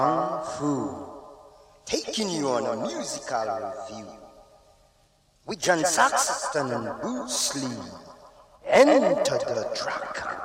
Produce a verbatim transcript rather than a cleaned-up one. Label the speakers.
Speaker 1: Kung Fu, taking you on a musical review with John Saxon and Bruce Lee. Enter the track.